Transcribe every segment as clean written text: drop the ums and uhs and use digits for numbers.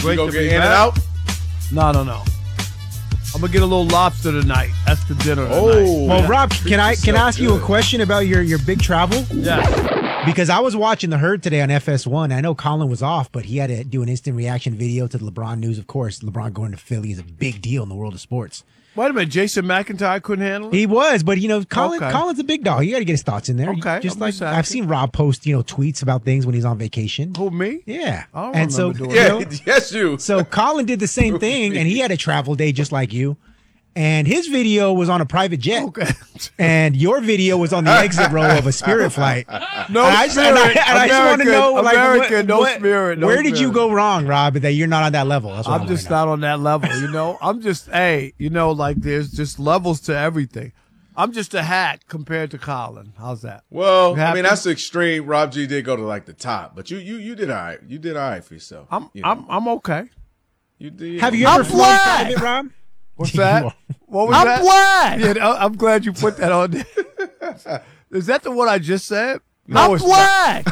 great go to get be in and back. out? No. I'm gonna get a little lobster tonight. That's the dinner tonight. Oh, Well, Rob, can I ask you a good. question about your big travel? Yeah. Because I was watching the herd today on FS1. I know Colin was off, but he had to do an instant reaction video to the LeBron news. Of course, LeBron going to Philly is a big deal in the world of sports. Wait a minute, Jason McIntyre couldn't handle it? He was, but Colin's a big dog. You got to get his thoughts in there. Okay, just I'm like just I've asking. seen Rob post, tweets about things when he's on vacation. Who, me? Yeah, I don't and so remember doing Yeah, yes, you. so Colin did the same thing, and he had a travel day just like you. And his video was on a private jet. Okay. And your video was on the exit row of a Spirit flight. No And I just want to know, like, American, no what- spirit. No where did you spirit. go wrong, Rob, that you're not on that level? That's what I'm just not on that level, I'm just, like there's just levels to everything. I'm just a hack compared to Colin. How's that? Well, You I happy? mean, that's extreme. Rob G did go to like the top, but you did all right. You did all right for yourself. I'm okay. You did. Have you I'm ever flown black. private, Rob? What's You that? are. What was I'm that? black. Yeah, I'm glad you put that on there. Is that the one I just said? No, I'm it's black.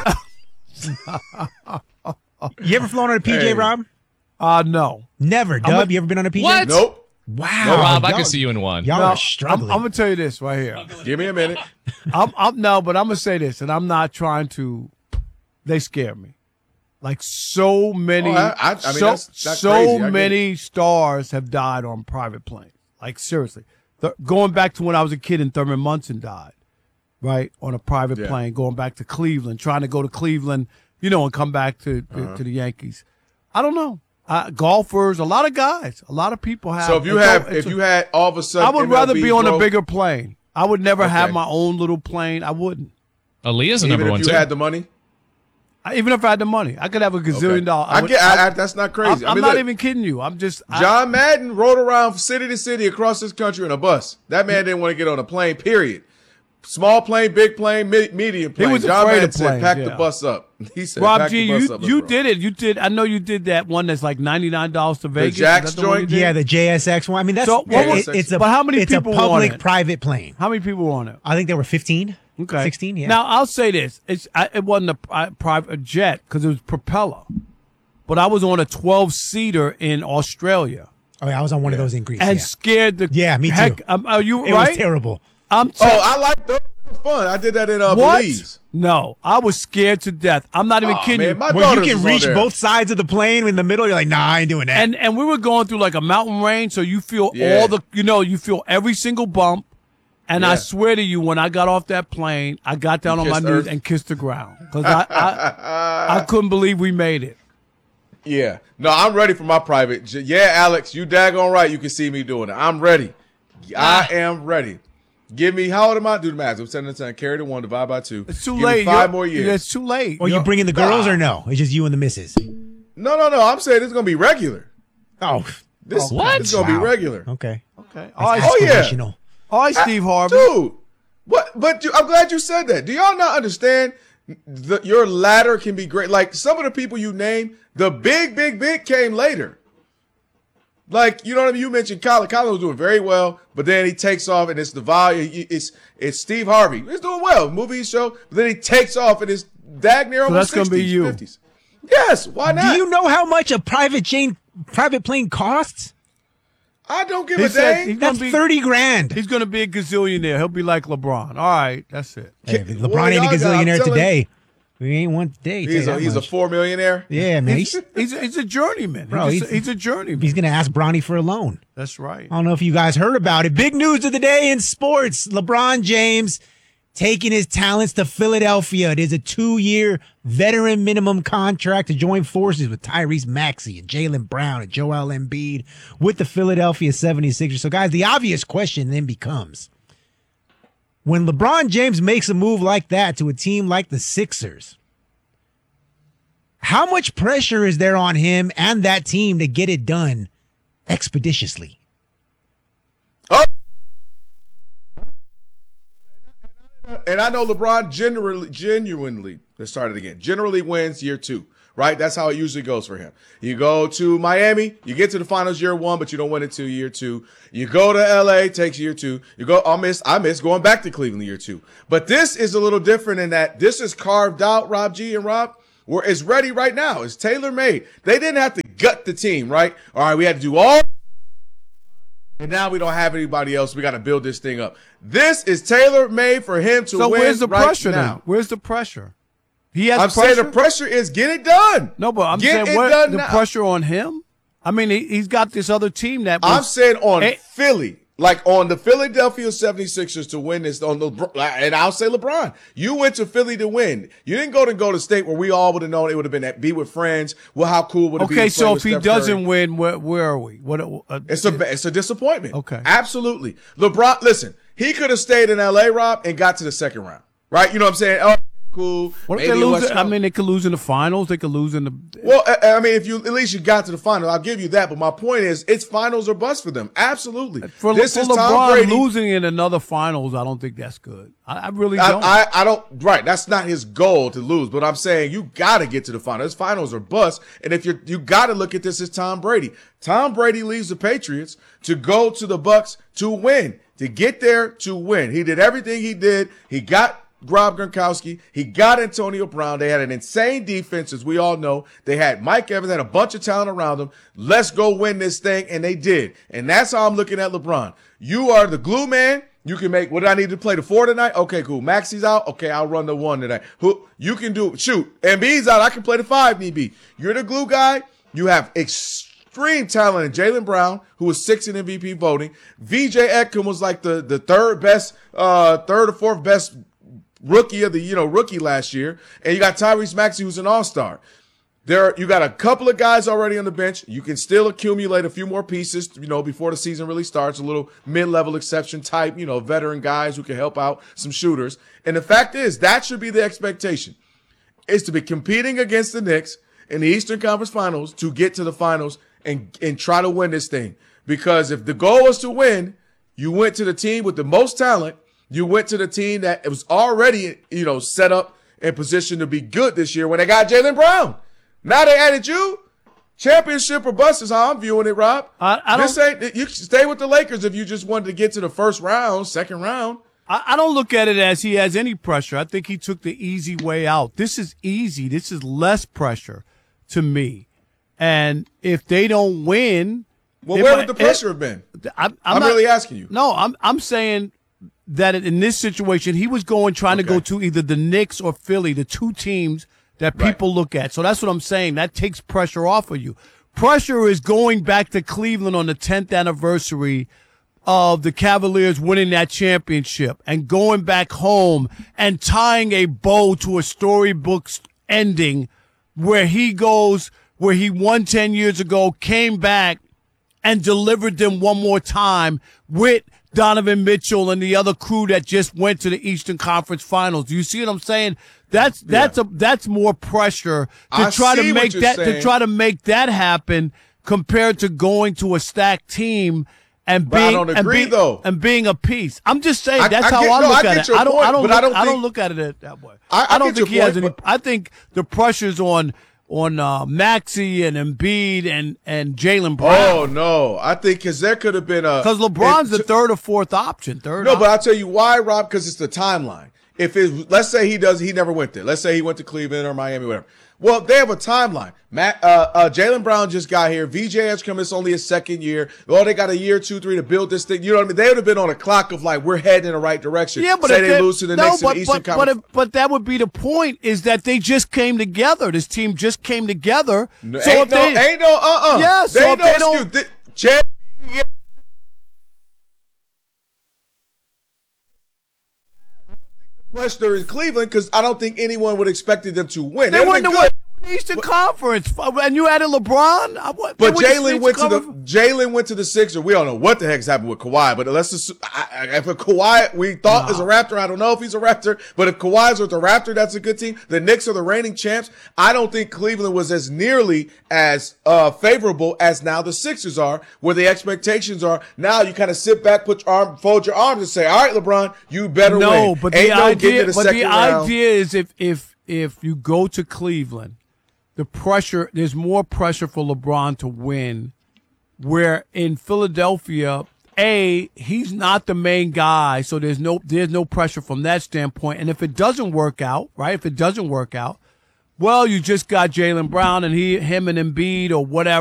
not. You ever flown on a PJ, Hey. Rob? No. Never. Dub, you ever been on a PJ? What? Nope. Wow. No, Rob, I y'all- can see you in one. Y'all No, are struggling. I'm gonna tell you this right here. Give me a minute. But I'm gonna say this, and I'm not trying to. They scare me. Like so many, Oh, I mean, that's so crazy. I get many stars have died on private planes. Like seriously, going back to when I was a kid and Thurman Munson died, right, on a private Yeah. plane, going back to Cleveland, trying to go to Cleveland, and come back to the Yankees. I don't know. Golfers, a lot of guys, a lot of people have. So if you had all of a sudden, I would rather MLB be on a broke, bigger plane. I would never have Okay. my own little plane. I wouldn't. Aaliyah's a even number if one you too. had the money. Even if I had the money, I could have a gazillion dollars. That's not crazy. I'm I mean, not look, even kidding you. I'm just John Madden rode around city to city across this country in a bus. That man didn't want to get on a plane, period. Small plane, big plane, medium plane. was John afraid Madden of said, planes, pack yeah. the bus up. He said, Rob pack G, the bus up. you let's roll. did it. You did. I know you did that one that's like $99 to Vegas. Jack's Is that the one you joint? did? Yeah, the JSX one. I mean, that's So, what was- it's a but how many it's people a were on public it? private plane. How many people were on it? I think there were 15. Okay, 16. Yeah. Now I'll say this: it wasn't a private jet because it was propeller, but I was on a 12-seater in Australia oh, yeah, I was on one of those in Greece. and yeah. scared the Yeah, me too. heck. Are you It right? was terrible. I'm Oh, I like those. That was fun. I did that in what? Belize. No, I was scared to death. I'm not even Aw, kidding man, you. my Where you daughters can was on reach there. both sides of the plane in the middle. You're like, nah, I ain't doing that. And we were going through like a mountain range, so you feel Yeah. all the you feel every single bump. And I Yeah. swear to you, when I got off that plane, I got down on my kissed knees Earth? and kissed the ground because I couldn't believe we made it. Yeah. No, I'm ready for my private. Yeah, Alex, you daggone right. You can see me doing it. I'm ready. I am ready. Give me, how old am I? Do the math. I'm 7 to 10. Carry the 1, divide by 2. It's too Give me late. 5 more years. It's too late. or you bringing the girls or no? It's just you and the missus. No. I'm saying it's going to be regular. Oh, This What? It's going to be Wow. regular. okay. Okay. All right, Oh, yeah. Aspirational. all right, Steve Harvey. Dude, what? But I'm glad you said that. Do y'all not understand? Your ladder can be great. Like some of the people you name, the big came later. Like, you know what I mean? You mentioned Colin. Colin was doing very well, but then he takes off and it's the volume. It's Steve Harvey. He's doing well, movie show, but then he takes off and it's dag near almost that's gonna 60s, be you. 50s. Yes, why not? Do you know how much a private plane costs? I don't give He a said dang. he's That's gonna be, 30 grand. He's going to be a gazillionaire. He'll be like LeBron. All right, that's it. Hey, Well, LeBron ain't a y'all got- I'm gazillionaire telling- today. We ain't one today. He's a $4 millionaire. Yeah, man. He's a journeyman. Bro, he's a journeyman. He's going to ask Bronny for a loan. That's right. I don't know if you guys heard about it. Big news of the day in sports. LeBron James taking his talents to Philadelphia. It is a 2-year veteran minimum contract to join forces with Tyrese Maxey and Jaylen Brown and Joel Embiid with the Philadelphia 76ers. So, guys, the obvious question then becomes, when LeBron James makes a move like that to a team like the Sixers, how much pressure is there on him and that team to get it done expeditiously? Oh. And I know LeBron genuinely, let's start it again, generally wins year 2, right? That's how it usually goes for him. You go to Miami, you get to the finals year 1, but you don't win it till year 2. You go to LA, takes year 2. You go, I miss going back to Cleveland year 2. But this is a little different in that this is carved out, Rob G and Rob, where it's ready right now. It's tailor-made. They didn't have to gut the team, right? All right, we had to do all, and now we don't have anybody else. We got to build this thing up. This is tailor-made for him to win. So where's the right pressure now. then? Where's the pressure? He has I'm pressure? saying the pressure is get it done. No, but I'm Get saying it what done the now. pressure on him? I mean, he's got this other team that was, I'm saying on Hey. Philly, like on the Philadelphia 76ers to win this, on LeBron, and I'll say LeBron. You went to Philly to win. You didn't go to Golden State where we all would have known it would have been at be with friends. Well, how cool would it be? Okay, to play so with if he Steph doesn't Curry? win, where are we? It's a disappointment. Okay. Absolutely. LeBron, listen, he could have stayed in LA, Rob, and got to the second round. Right? You know what I'm saying? Oh, cool. What if Maybe they lose? West I mean, they could lose in the finals. They could lose in the. Well, I mean, if you at least you got to the final, I'll give you that. But my point is, it's finals or bust for them. Absolutely. For This is Tom LeBron Brady. losing in another finals, I don't think that's good. I really don't. I don't. Right, that's not his goal to lose. But I'm saying you got to get to the finals. Finals or bust. And if you got to look at this as Tom Brady. Tom Brady leaves the Patriots to go to the Bucks to win, to get there to win. He did everything he did. He got Rob Gronkowski. He got Antonio Brown. They had an insane defense, as we all know. They had Mike Evans, had a bunch of talent around them. Let's go win this thing, and they did. And that's how I'm looking at LeBron. You are the glue man. You can make, what did I need to play, the 4 tonight? Okay, cool. Maxi's out. Okay, I'll run the 1 tonight. Who you can do, shoot. Embiid's out. I can play the 5 need be. You're the glue guy. You have extreme talent in Jaylen Brown, who was 6th in MVP voting. VJ Ekman was like the third or fourth best rookie of the, rookie last year. And you got Tyrese Maxey, who's an all-star. You got a couple of guys already on the bench. You can still accumulate a few more pieces, before the season really starts, a little mid-level exception type, veteran guys who can help out some shooters. And the fact is, that should be the expectation, is to be competing against the Knicks in the Eastern Conference Finals to get to the finals and try to win this thing. Because if the goal was to win, you went to the team with the most talent. You went to the team that was already, set up and positioned to be good this year when they got Jaylen Brown. Now they added you. Championship or bust is how I'm viewing it, Rob. You stay with the Lakers if you just wanted to get to the first round, second round. I don't look at it as he has any pressure. I think he took the easy way out. This is easy. This is less pressure to me. And if they don't win, where would the pressure have been? I'm not really asking you. No, I'm saying that in this situation, he was trying to go to either the Knicks or Philly, the two teams that people look at. So that's what I'm saying. That takes pressure off of you. Pressure is going back to Cleveland on the 10th anniversary of the Cavaliers winning that championship and going back home and tying a bow to a storybook ending where he won 10 years ago, came back and delivered them one more time with Donovan Mitchell and the other crew that just went to the Eastern Conference Finals. Do you see what I'm saying? That's more pressure to try to make that happen compared to going to a stacked team and being a piece. I'm just saying that's how I look at it. I don't look at it that way. I don't think he has any. I think the pressure's on Maxey and Embiid and Jaylen Brown. Oh no, I think because there could have been because LeBron's the third or fourth option. But I'll tell you why, Rob. Because it's the timeline. Let's say he never went there. Let's say he went to Cleveland or Miami, whatever. Well, they have a timeline. Jaylen Brown just got here. VJ has come. It's only his second year. Well, they got a year, 2, 3 to build this thing. You know what I mean? They would have been on a clock of like, we're heading in the right direction. Yeah, but say they lose to the Knicks in the Eastern Conference. But that would be the point, is that they just came together. This team just came together. Yeah, so if they don't. Pressure in Cleveland because I don't think anyone would expect them to win. They weren't the Eastern Conference, and you added LeBron. But Jaylen went to the Sixers. We don't know what the heck's happened with Kawhi, but let's assume, if a Kawhi we thought is a Raptor, I don't know if he's a Raptor, but if Kawhi's with the Raptor, that's a good team. The Knicks are the reigning champs. I don't think Cleveland was as nearly as favorable as now the Sixers are, where the expectations are. Now you kind of sit back, fold your arms, and say, "All right, LeBron, you better win." No, but the idea is if you go to Cleveland, there's more pressure for LeBron to win, where in Philadelphia, he's not the main guy, so there's no pressure from that standpoint. And if it doesn't work out, well, you just got Jaylen Brown and him and Embiid or whatever.